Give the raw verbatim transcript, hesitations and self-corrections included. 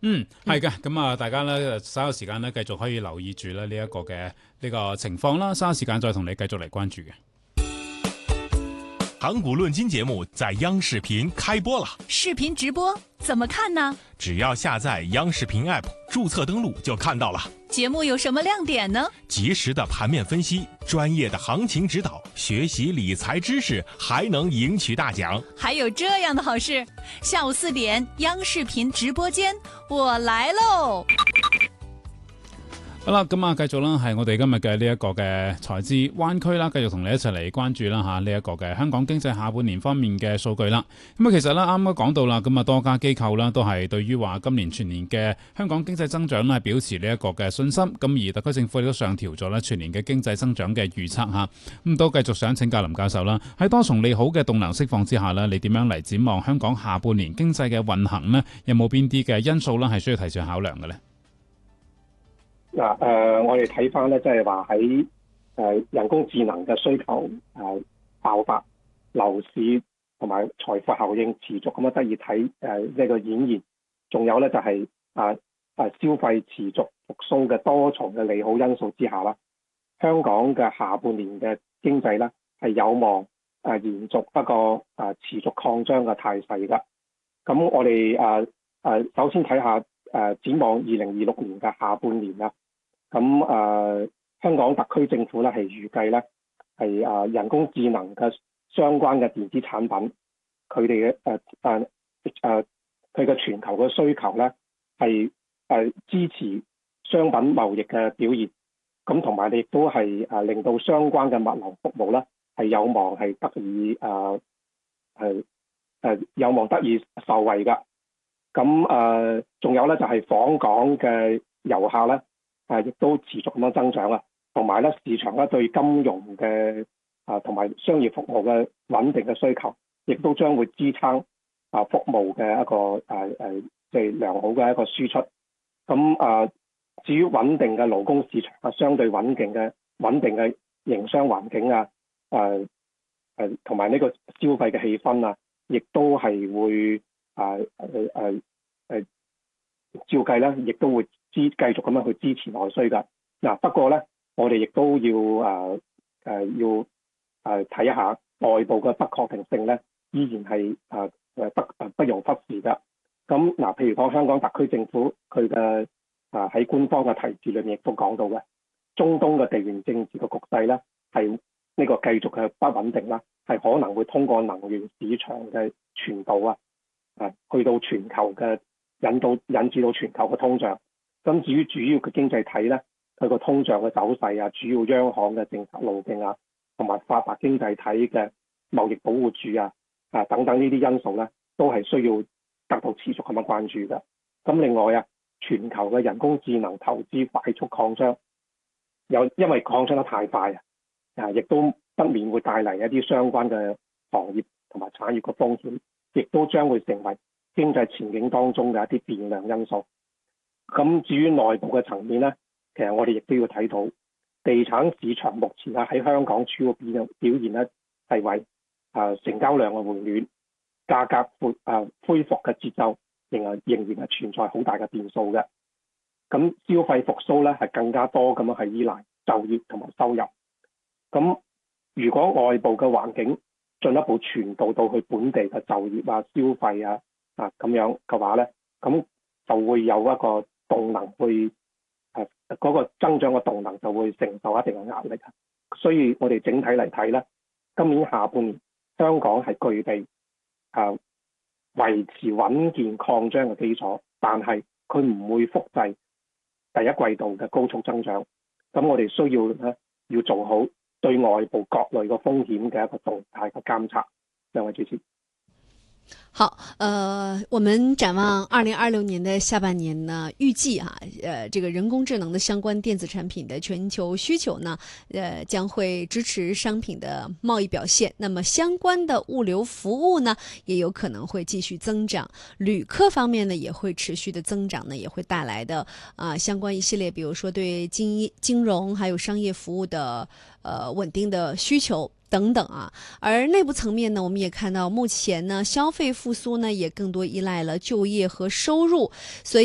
嗯，係嘅，咁啊，大家咧稍有時間咧，繼續可以留意住咧呢一個嘅呢個情況啦，稍有時間再同你繼續嚟關注嘅。 港股論金節目在央視頻開播了， 視頻直播怎麼看呢？ 只要下載央視頻 App， 註冊登錄就看到了。 節目有什麼亮點呢？ 及時的盤面分析，專業的行情指導，學習理財知識，還能贏取大獎。 還有這樣的好事，下午四點央視頻直播間，我來嘍！ 好啦，咁啊，繼續啦，係我哋今日嘅呢一個嘅財資灣區啦，繼續同你一齊嚟關注啦吓呢一個嘅香港經濟下半年方面嘅數據啦。咁啊，其實咧啱啱講到啦，咁啊多家機構啦都係對於話今年全年嘅香港經濟增長咧表示呢一個嘅信心。咁而特區政府亦都上調咗咧全年嘅經濟增長嘅預測吓。咁都繼續想請教林教授啦，喺多重利好嘅動能釋放之下咧，你點樣嚟展望香港下半年經濟嘅運行呢？有冇邊啲嘅因素咧係需要提前考量嘅呢？ 嗱，誒，我哋睇翻咧，即係話喺誒人工智能嘅需求誒爆發，樓市同埋財富效應持續咁樣得以睇誒呢個演繹，仲有咧就係啊啊消費持續復甦嘅多重嘅利好因素之下啦，香港嘅下半年嘅經濟咧係有望誒延續一個誒持續擴張嘅態勢㗎。咁我哋誒誒首先睇下誒展望二零二六年嘅下半年啦。咁誒、呃，香港特區政府咧係預計咧係誒人工智能嘅相關嘅電子產品，佢哋嘅誒誒誒佢嘅全球嘅需求咧係誒支持商品貿易嘅表現，咁同埋亦都係誒令到相關嘅物流服務咧係有望係得以誒係誒有望得以受惠㗎。咁誒仲有咧就係訪港嘅遊客咧。誒，亦都持續咁樣增長啊，同埋咧市場咧對金融嘅啊同埋商業服務嘅穩定嘅需求，亦都將會支撐啊服務嘅一個誒誒即係良好嘅一個輸出。咁啊，至於穩定嘅勞工市場啊，相對穩定嘅穩定嘅營商環境啊，誒誒同埋呢個消費嘅氣氛啊，亦都係會啊誒誒誒照計咧，亦都會。支繼續咁樣去支持內需㗎。嗱，不過咧，我哋亦都要誒誒、呃呃、要誒睇一下內部嘅不確定性咧，依然係誒誒不誒不容忽視㗎。咁嗱，譬如講香港特區政府佢嘅啊喺官方嘅提示裏面亦都講到嘅，中東嘅地緣政治嘅局勢咧係呢個繼續嘅不穩定啦，係可能會通過能源市場嘅傳導啊，啊去到全球嘅引導引致到全球嘅通脹。咁至於主要嘅經濟體咧，佢個通脹嘅走勢啊，主要央行嘅政策路徑啊，同埋發達經濟體嘅貿易保護主啊，啊等等呢啲因素咧，都係需要得到持續咁樣關注嘅。咁另外啊，全球嘅人工智能投資快速擴張，有因為擴張得太快啊，啊亦都不免會帶嚟一啲相關嘅行業同埋產業嘅風險，亦都將會成為經濟前景當中嘅一啲變量因素。咁至於內部嘅層面咧，其實我哋亦都要睇到地產市場目前啊喺香港主要表表現咧係為啊成交量嘅回暖，價格恢啊恢復嘅節奏仍然仍然係存在好大嘅變數嘅。咁消費復甦咧係更加多咁樣係依賴就業同埋收入。咁如果外部嘅環境進一步傳導到去本地嘅就業啊、消費啊啊咁樣嘅話咧，咁就會有一個動能去誒嗰個增長嘅動能就會承受一定嘅壓力啊，所以我哋整體嚟睇咧，今年下半年香港係具備誒維持穩健擴張嘅基礎，但係佢唔會複製第一季度嘅高速增長。咁我哋需要咧要做好對外部各類嘅風險嘅一個動態嘅監測。兩位主持。 好，呃，我們展望二零二六年的下半年呢，預計哈，呃，這個人工智能的相關電子產品的全球需求呢，呃，將會支持商品的貿易表現。那麼相關的物流服務呢，也有可能會繼續增長。旅客方面呢，也會持續的增長呢，也會帶來的啊、呃、相關一系列，比如說對金金融還有商業服務的呃穩定的需求。等等啊，而內部層面呢，我們也看到目前呢，消費復甦呢，也更多依賴了就業和收入，所以。